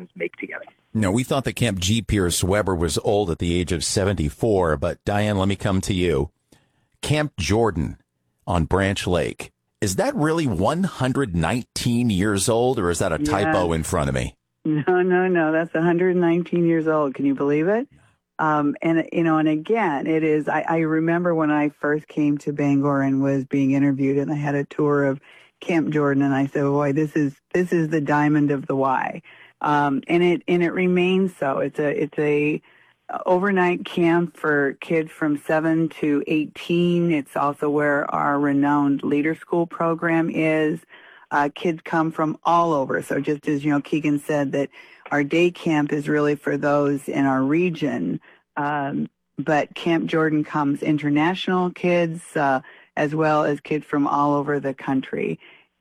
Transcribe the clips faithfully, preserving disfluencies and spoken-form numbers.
friends make together. No, we thought that Camp G. Pierce Weber was old at the age of seventy-four, but Diane, let me come to you. Camp Jordan on Branch Lake, is that really one hundred nineteen years old, or is that a typo yeah. in front of me? No, no, no. That's one hundred nineteen years old. Can you believe it? Um, and, you know, and again, it is, I, I remember when I first came to Bangor and was being interviewed, and I had a tour of Camp Jordan, and I said, boy, this is, this is the diamond of the Y. Um, and it, and it remains so. It's a, it's a overnight camp for kids from seven to eighteen. It's also where our renowned Leader School program is. Uh, kids come from all over. So just as, you know, Keegan said that our day camp is really for those in our region. Um, but Camp Jordan comes international kids, uh, as well as kids from all over the country.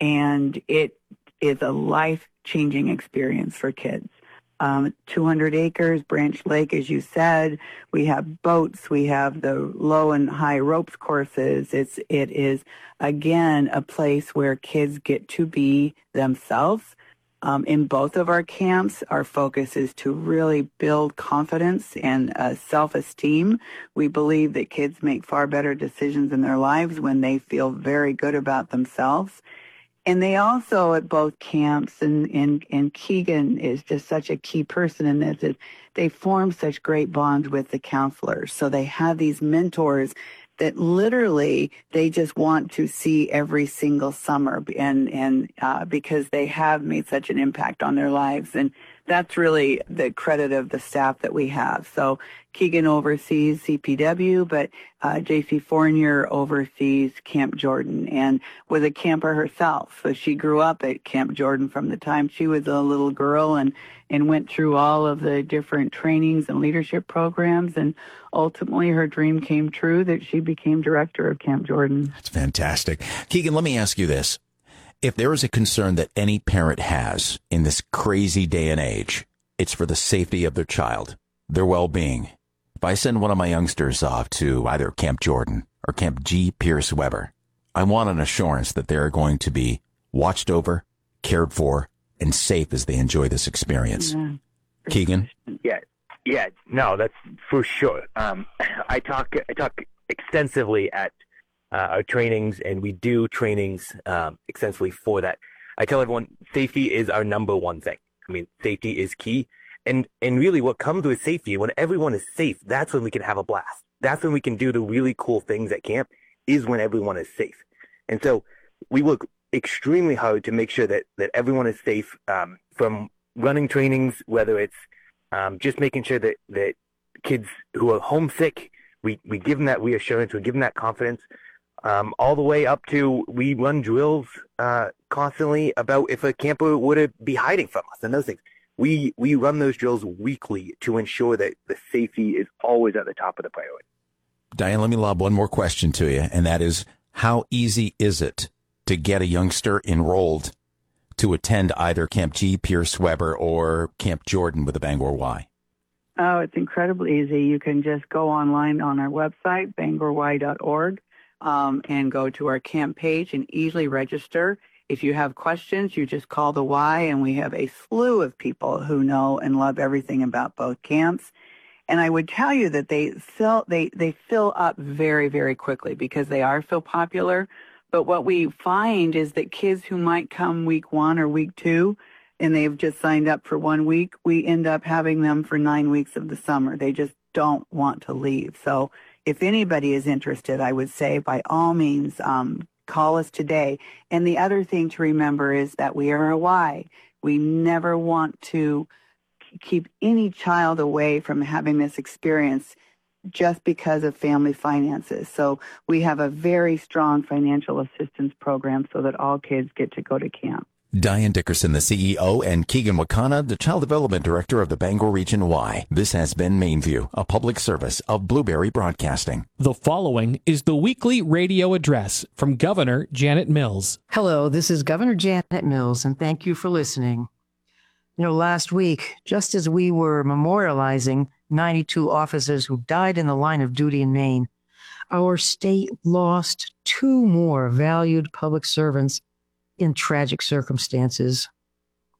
And it is a life-changing experience for kids. Um, two hundred acres, Branch Lake, as you said. We have boats. We have the low and high ropes courses. It's, it is, again, a place where kids get to be themselves. Um, in both of our camps, our focus is to really build confidence and uh, self-esteem. We believe that kids make far better decisions in their lives when they feel very good about themselves. And they also, at both camps, and, and, and Keegan is just such a key person in this, is they form such great bonds with the counselors. So they have these mentors that literally they just want to see every single summer, and, and uh, because they have made such an impact on their lives. And that's really the credit of the staff that we have. So Keegan oversees C P W, but uh, J C Fournier oversees Camp Jordan and was a camper herself. So she grew up at Camp Jordan from the time she was a little girl, and, and went through all of the different trainings and leadership programs. And ultimately her dream came true that she became director of Camp Jordan. That's fantastic. Keegan, let me ask you this. If there is a concern that any parent has in this crazy day and age, it's for the safety of their child, their well-being. If I send one of my youngsters off to either Camp Jordan or Camp G. Pierce Weber, I want an assurance that they're going to be watched over, cared for, and safe as they enjoy this experience. Yeah. Keegan? Yeah, yeah, no, that's for sure. Um, I talk, I talk extensively at Uh, our trainings, and we do trainings um, extensively for that. I tell everyone safety is our number one thing. I mean, safety is key. And and really what comes with safety, when everyone is safe, that's when we can have a blast. That's when we can do the really cool things at camp, is when everyone is safe. And so we work extremely hard to make sure that, that everyone is safe, um, from running trainings, whether it's um, just making sure that, that kids who are homesick, we, we give them that reassurance, we give them that confidence. Um, all the way up to we run drills uh, constantly about if a camper would be hiding from us and those things. We we run those drills weekly to ensure that the safety is always at the top of the priority. Diane, let me lob one more question to you, and that is, how easy is it to get a youngster enrolled to attend either Camp G. Pierce Weber or Camp Jordan with the Bangor Y? Oh, it's incredibly easy. You can just go online on our website, bangor y dot org. Um, and go to our camp page and easily register. If you have questions, you just call the Y, and we have a slew of people who know and love everything about both camps. And I would tell you that they fill, they, they fill up very, very quickly because they are so popular. But what we find is that kids who might come week one or week two, and they've just signed up for one week, we end up having them for nine weeks of the summer. They just don't want to leave. So if anybody is interested, I would say by all means, um, call us today. And the other thing to remember is that we are a Y. We never want to keep any child away from having this experience just because of family finances. So we have a very strong financial assistance program so that all kids get to go to camp. Diane Dickerson, the C E O, and Keegan Wakana, the Child Development Director of the Bangor Region Y. This has been Mainview, a public service of Blueberry Broadcasting. The following is the weekly radio address from Governor Janet Mills. Hello, this is Governor Janet Mills, and thank you for listening. You know, last week, just as we were memorializing ninety-two officers who died in the line of duty in Maine, our state lost two more valued public servants in tragic circumstances.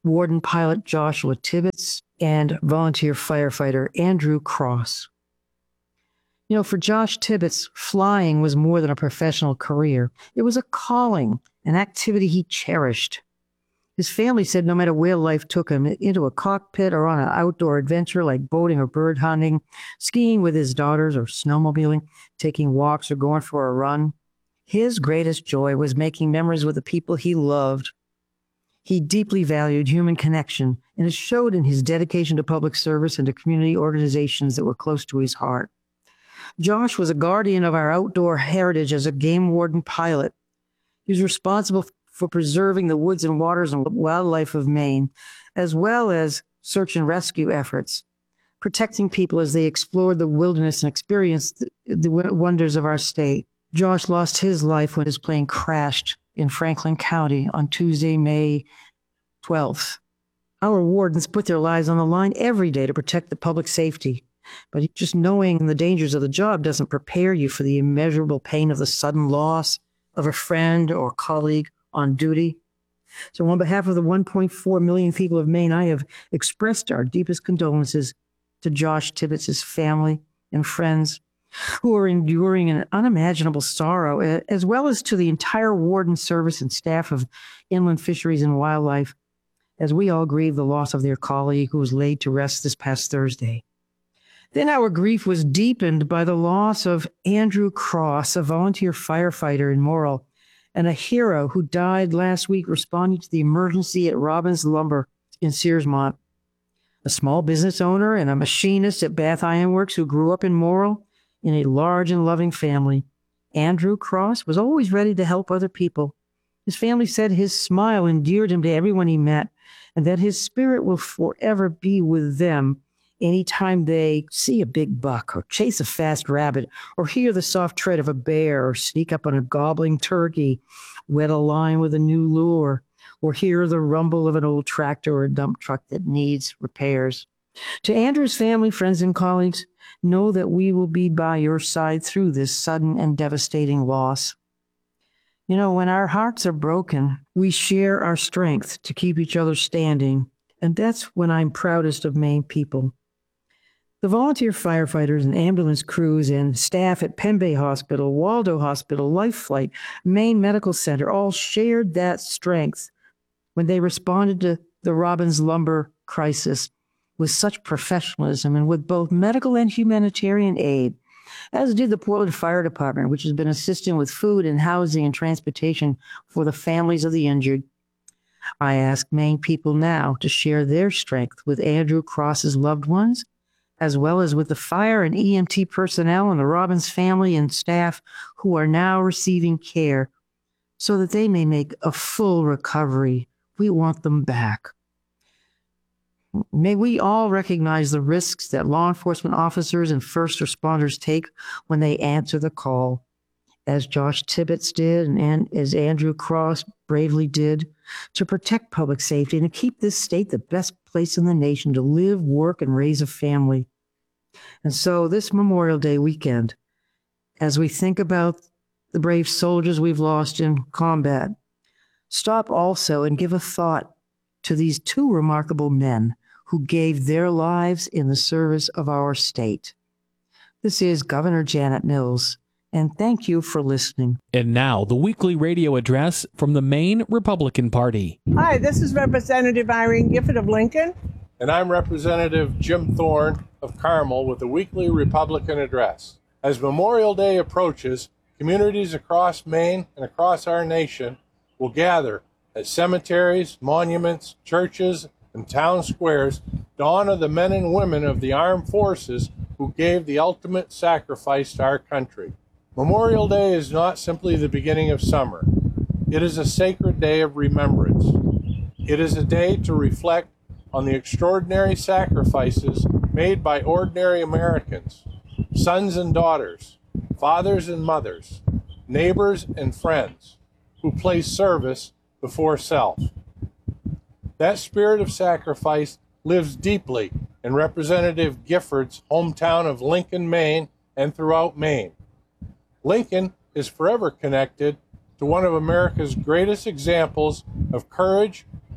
Warden pilot Joshua Tibbetts, and volunteer firefighter Andrew Cross. You know, for Josh Tibbetts, flying was more than a professional career. It was a calling, an activity he cherished. His family said no matter where life took him, into a cockpit or on an outdoor adventure like boating or bird hunting, skiing with his daughters or snowmobiling, taking walks or going for a run, his greatest joy was making memories with the people he loved. He deeply valued human connection, and it showed in his dedication to public service and to community organizations that were close to his heart. Josh was a guardian of our outdoor heritage as a game warden pilot. He was responsible for preserving the woods and waters and wildlife of Maine, as well as search and rescue efforts, protecting people as they explored the wilderness and experienced the, the wonders of our state. Josh lost his life when his plane crashed in Franklin County on Tuesday, May twelfth. Our wardens put their lives on the line every day to protect the public safety. But just knowing the dangers of the job doesn't prepare you for the immeasurable pain of the sudden loss of a friend or colleague on duty. So on behalf of the one point four million people of Maine, I have expressed our deepest condolences to Josh Tibbetts' family and friends who are enduring an unimaginable sorrow, as well as to the entire warden service and staff of Inland Fisheries and Wildlife, as we all grieve the loss of their colleague who was laid to rest this past Thursday. Then our grief was deepened by the loss of Andrew Cross, a volunteer firefighter in Morrill, and a hero who died last week responding to the emergency at Robbins Lumber in Searsmont. A small business owner and a machinist at Bath Iron Works who grew up in Morrill in a large and loving family, Andrew Cross was always ready to help other people. His family said his smile endeared him to everyone he met, and that his spirit will forever be with them anytime they see a big buck or chase a fast rabbit or hear the soft tread of a bear or sneak up on a gobbling turkey, wet a line with a new lure, or hear the rumble of an old tractor or a dump truck that needs repairs. To Andrew's family, friends, and colleagues, know that we will be by your side through this sudden and devastating loss. You know, when our hearts are broken, we share our strength to keep each other standing, and that's when I'm proudest of Maine people. The volunteer firefighters and ambulance crews and staff at Penn Bay Hospital, Waldo Hospital, Life Flight, Maine Medical Center all shared that strength when they responded to the Robbins Lumber crisis with such professionalism and with both medical and humanitarian aid, as did the Portland Fire Department, which has been assisting with food and housing and transportation for the families of the injured. I ask Maine people now to share their strength with Andrew Cross's loved ones, as well as with the fire and E M T personnel and the Robbins family and staff who are now receiving care so that they may make a full recovery. We want them back. May we all recognize the risks that law enforcement officers and first responders take when they answer the call, as Josh Tibbetts did and, and as Andrew Cross bravely did, to protect public safety and to keep this state the best place in the nation to live, work, and raise a family. And so this Memorial Day weekend, as we think about the brave soldiers we've lost in combat, stop also and give a thought to these two remarkable men who gave their lives in the service of our state. This is Governor Janet Mills, and thank you for listening. And now, the weekly radio address from the Maine Republican Party. Hi, this is Representative Irene Gifford of Lincoln. And I'm Representative Jim Thorne of Carmel with the weekly Republican address. As Memorial Day approaches, communities across Maine and across our nation will gather at cemeteries, monuments, churches, and town squares to honor the men and women of the armed forces who gave the ultimate sacrifice to our country. Memorial Day is not simply the beginning of summer. It is a sacred day of remembrance. It is a day to reflect on the extraordinary sacrifices made by ordinary Americans, sons and daughters, fathers and mothers, neighbors and friends, who place service before self. That spirit of sacrifice lives deeply in Representative Gifford's hometown of Lincoln, Maine, and throughout Maine. Lincoln is forever connected to one of America's greatest examples of courage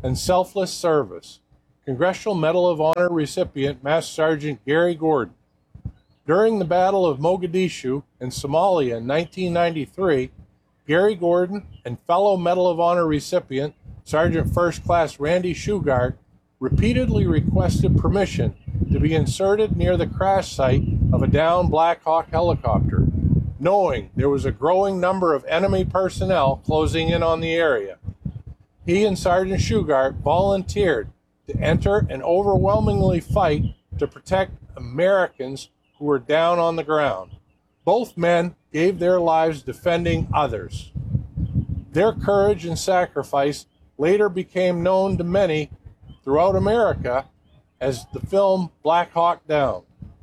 and selfless service. Congressional Medal of Honor recipient Master Sergeant Gary Gordon. During the Battle of Mogadishu and Somalia in nineteen ninety-three, Gary Gordon and fellow Medal of Honor recipient Sergeant First Class Randy Shugart repeatedly requested permission to be inserted near the crash site of a downed Black Hawk helicopter, knowing there was a growing number of enemy personnel closing in on the area. He and Sergeant Shugart volunteered to enter and overwhelmingly fight to protect Americans who were down on the ground. Both men gave their lives defending others. Their courage and sacrifice later became known to many throughout America as the film Black Hawk Down.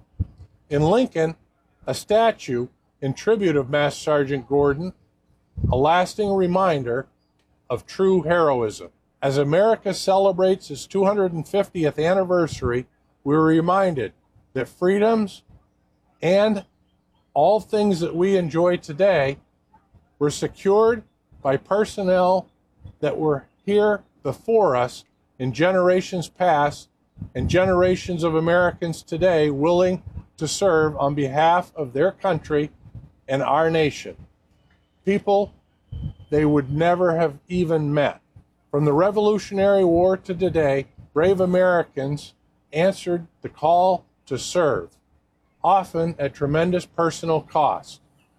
In Lincoln, a statue in tribute of Master Sergeant Gordon, a lasting reminder of true heroism. As America celebrates its two hundred fiftieth anniversary, we're reminded that freedoms and all things that we enjoy today were secured by personnel that were here before us in generations past and generations of Americans today willing to serve on behalf of their country and our nation. People they would never have even met. From the Revolutionary War to today, brave Americans answered the call to serve, often at tremendous personal cost.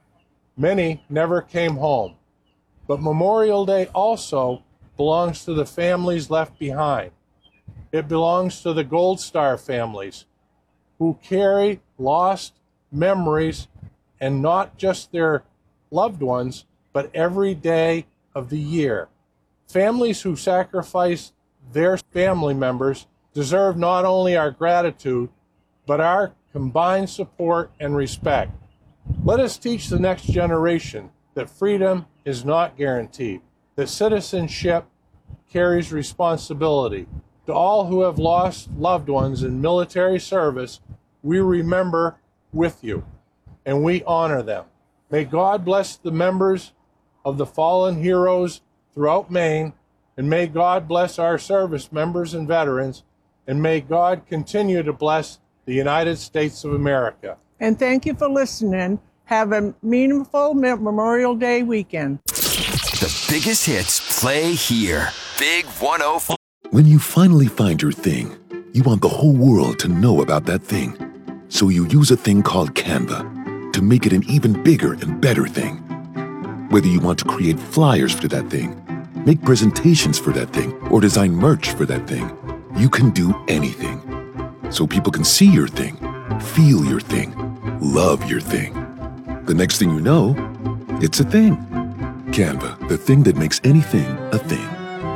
Many never came home, but Memorial Day also belongs to the families left behind. It belongs to the Gold Star families who carry lost memories, and not just their loved ones, but every day of the year. Families who sacrifice their family members deserve not only our gratitude, but our combined support and respect. Let us teach the next generation that freedom is not guaranteed, that citizenship carries responsibility. To all who have lost loved ones in military service, we remember with you, and we honor them. May God bless the members of the fallen heroes throughout Maine, and may God bless our service members and veterans, and may God continue to bless the United States of America. And thank you for listening. Have a meaningful Memorial Day weekend. The biggest hits play here. Big one oh four. When you finally find your thing, you want the whole world to know about that thing. So you use a thing called Canva to make it an even bigger and better thing. Whether you want to create flyers for that thing, make presentations for that thing, or design merch for that thing, you can do anything. So people can see your thing, feel your thing, love your thing. The next thing you know, it's a thing. Canva, the thing that makes anything a thing.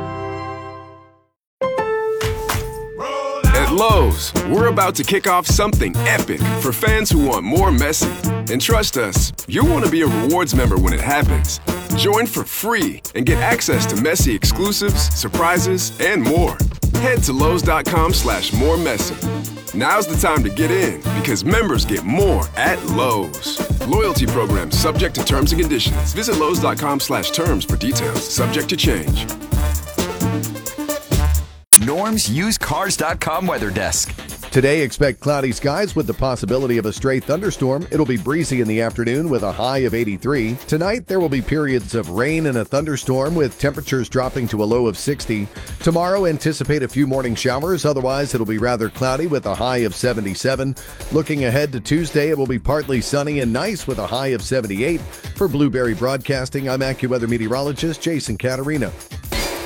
At Lowe's, we're about to kick off something epic for fans who want more Messi. And trust us, you'll want to be a rewards member when it happens. Join for free and get access to Messi exclusives, surprises, and more. Head to Lowe's.com slash more Messi. Now's the time to get in because members get more at Lowe's. Loyalty program subject to terms and conditions. Visit Lowe's.com slash terms for details. Subject to change. Norm's Used Cars dot com weather desk. Today, expect cloudy skies with the possibility of a stray thunderstorm. It'll be breezy in the afternoon with a high of eighty-three. Tonight, there will be periods of rain and a thunderstorm with temperatures dropping to a low of sixty. Tomorrow, anticipate a few morning showers. Otherwise, it'll be rather cloudy with a high of seventy-seven. Looking ahead to Tuesday, it will be partly sunny and nice with a high of seventy-eight. For Blueberry Broadcasting, I'm AccuWeather meteorologist Jason Caterina.